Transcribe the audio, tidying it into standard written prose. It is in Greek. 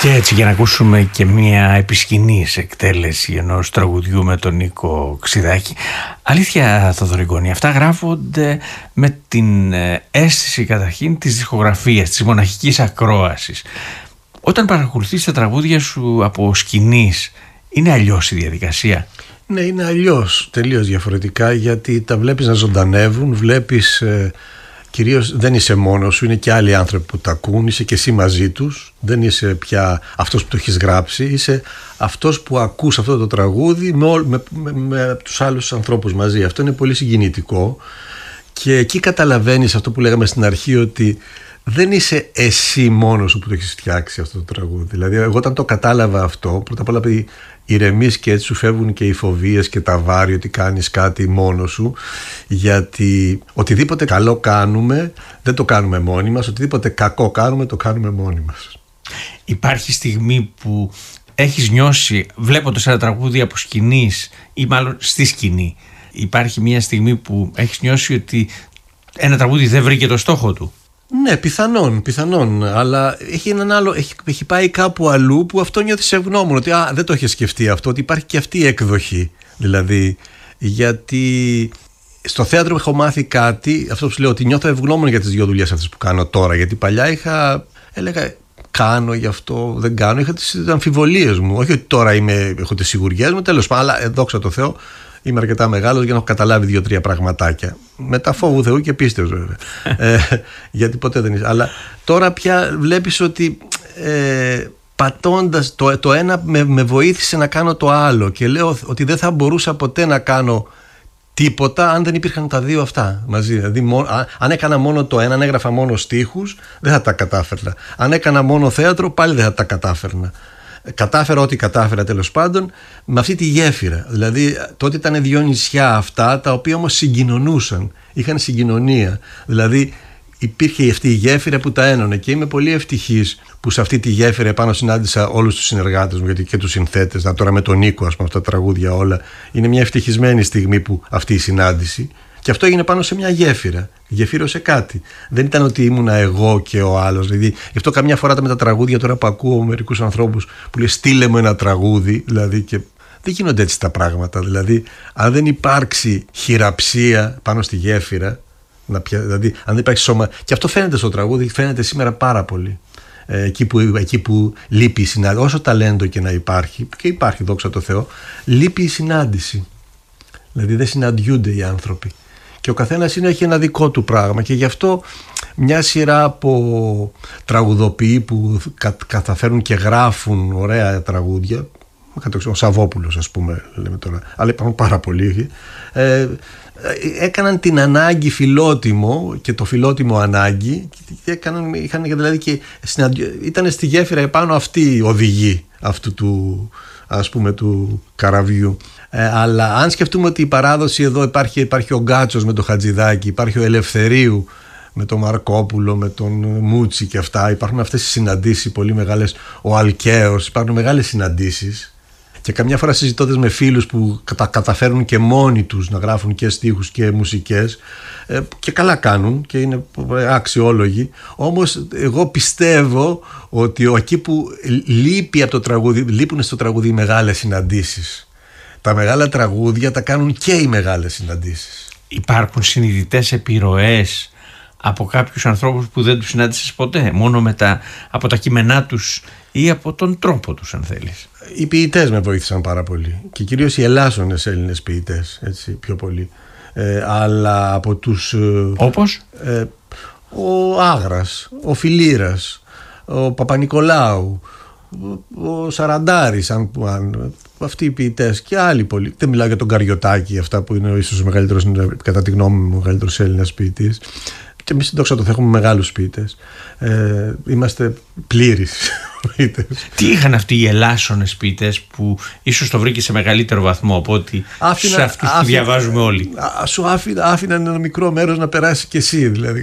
Και έτσι, για να ακούσουμε και μια επισκηνής εκτέλεση ενός τραγουδιού με τον Νίκο Ξηδάκη. Αλήθεια, Θοδωρή, αυτά γράφονται με την αίσθηση καταρχήν της δισκογραφίας, της μοναχικής ακρόασης. Όταν παρακολουθείς τα τραγούδια σου από σκηνής, είναι αλλιώς η διαδικασία? Ναι, είναι αλλιώς, τελείως διαφορετικά, γιατί τα βλέπεις να ζωντανεύουν, βλέπεις... Κυρίως δεν είσαι μόνος σου, είναι και άλλοι άνθρωποι που τα ακούν, είσαι και εσύ μαζί τους, δεν είσαι πια αυτός που το έχεις γράψει, είσαι αυτός που ακούς αυτό το τραγούδι με τους άλλους ανθρώπους μαζί. Αυτό είναι πολύ συγκινητικό και εκεί καταλαβαίνεις αυτό που λέγαμε στην αρχή, ότι δεν είσαι εσύ μόνος σου που το έχεις φτιάξει αυτό το τραγούδι. Δηλαδή εγώ όταν το κατάλαβα αυτό, πρώτα απ' όλα ηρεμείς και έτσι σου φεύγουν και οι φοβίες και τα βάρη ότι κάνεις κάτι μόνος σου, γιατί οτιδήποτε καλό κάνουμε δεν το κάνουμε μόνοι μας, οτιδήποτε κακό κάνουμε το κάνουμε μόνοι μας. Υπάρχει στιγμή που έχεις νιώσει βλέποντας ένα τραγούδι από σκηνής ή μάλλον στη σκηνή, υπάρχει μια στιγμή που έχεις νιώσει ότι ένα τραγούδι δεν βρήκε το στόχο του? Ναι, πιθανόν, αλλά έχει έναν άλλο, έχει πάει κάπου αλλού που αυτό νιώθεις ευγνώμων, ότι δεν το είχε σκεφτεί αυτό, ότι υπάρχει και αυτή η εκδοχή. Δηλαδή, γιατί στο θέατρο έχω μάθει κάτι, αυτό που σου λέω, ότι νιώθω ευγνώμων για τις δύο δουλειές αυτές που κάνω τώρα, γιατί παλιά έλεγα κάνω γι' αυτό, δεν κάνω, είχα τις αμφιβολίες μου, όχι ότι τώρα έχω τις σιγουριές μου, τέλος πάντων, αλλά δόξα τω Θεώ, είμαι αρκετά μεγάλος για να έχω καταλάβει 2-3 πραγματάκια. Μετά φόβου Θεού και πίστεως βέβαια. Γιατί ποτέ δεν είσαι. Αλλά τώρα πια βλέπεις ότι πατώντας το ένα με βοήθησε να κάνω το άλλο. Και λέω ότι δεν θα μπορούσα ποτέ να κάνω τίποτα αν δεν υπήρχαν τα δύο αυτά μαζί. Δηλαδή, αν έκανα μόνο το ένα, αν έγραφα μόνο στίχους, δεν θα τα κατάφερνα. Αν έκανα μόνο θέατρο, πάλι δεν θα τα κατάφερνα. Κατάφερα ό,τι κατάφερα τέλος πάντων με αυτή τη γέφυρα. Δηλαδή τότε ήταν δύο νησιά αυτά τα οποία όμως συγκοινωνούσαν, είχαν συγκοινωνία. Δηλαδή υπήρχε αυτή η γέφυρα που τα ένωνε και είμαι πολύ ευτυχής που σε αυτή τη γέφυρα επάνω συνάντησα όλους τους συνεργάτες μου, γιατί και τους συνθέτες, τώρα με τον Νίκο, ας πούμε, αυτά τα τραγούδια όλα. Είναι μια ευτυχισμένη στιγμή που αυτή η συνάντηση. Και αυτό έγινε πάνω σε μια γέφυρα. Γεφύρωσε κάτι. Δεν ήταν ότι ήμουνα εγώ και ο άλλος. Δηλαδή, γι' αυτό καμιά φορά με τα τραγούδια τώρα που ακούω μερικούς ανθρώπους που λέει στείλε μου ένα τραγούδι, δηλαδή, και δεν γίνονται έτσι τα πράγματα. Δηλαδή, αν δεν υπάρξει χειραψία πάνω στη γέφυρα, δηλαδή, αν δεν υπάρχει σώμα. Και αυτό φαίνεται στο τραγούδι, φαίνεται σήμερα πάρα πολύ. Εκεί που λείπει η συνάντηση, όσο ταλέντο και να υπάρχει, και υπάρχει δόξα τω Θεώ, λείπει η συνάντηση. Δηλαδή, δεν συναντιούνται οι άνθρωποι. Και ο καθένας έχει ένα δικό του πράγμα και γι' αυτό μια σειρά από τραγουδοποιοί που καταφέρουν και γράφουν ωραία τραγούδια, ο Σαββόπουλος ας πούμε λέμε τώρα, αλλά υπάρχουν πάρα πολλοί, έκαναν την ανάγκη φιλότιμο και το φιλότιμο ανάγκη, είχαν δηλαδή και ήταν στη γέφυρα επάνω αυτοί οι οδηγοί αυτού του, ας πούμε, του καραβιού. Αλλά αν σκεφτούμε ότι η παράδοση εδώ υπάρχει ο Γκάτσος με το Χατζηδάκι, υπάρχει ο Ελευθερίου με τον Μαρκόπουλο, με τον Μούτσι και αυτά, υπάρχουν αυτές οι συναντήσεις πολύ μεγάλες, ο Αλκαίος, υπάρχουν μεγάλες συναντήσεις και καμιά φορά συζητώντας με φίλους που καταφέρουν και μόνοι τους να γράφουν και στίχους και μουσικές και καλά κάνουν και είναι αξιόλογοι, όμως εγώ πιστεύω ότι εκεί που λείπει από το τραγούδι, λείπουν στο τραγούδι οι μεγάλες συναντήσεις. Τα μεγάλα τραγούδια τα κάνουν και οι μεγάλες συναντήσεις. Υπάρχουν συνειδητές επιρροές από κάποιους ανθρώπους που δεν τους συνάντησες ποτέ, μόνο από τα κείμενά τους ή από τον τρόπο τους, αν θέλεις? Οι ποιητές με βοήθησαν πάρα πολύ και κυρίως οι ελάσσονες Έλληνες ποιητές, έτσι, πιο πολύ. Αλλά από τους... Όπως? Ο Άγρας, ο Φιλήρας, ο Παπα-Νικολάου, ο Σαραντάρης, αυτοί οι ποιητές και άλλοι πολλοί. Δεν μιλάω για τον Καριωτάκη, αυτά που είναι ίσως ο μεγαλύτερος, κατά τη γνώμη μου, ο μεγαλύτερος Έλληνας ποιητής. Και εμείς δόξα τω Θεώ έχουμε μεγάλους ποιητές. Είμαστε πλήρεις ποιητές. Τι είχαν αυτοί οι ελάσσονες ποιητές που ίσως το βρήκε σε μεγαλύτερο βαθμό από ότι σε αυτούς που διαβάζουμε όλοι? Σου άφηναν ένα μικρό μέρος να περάσει κι εσύ, δηλαδή.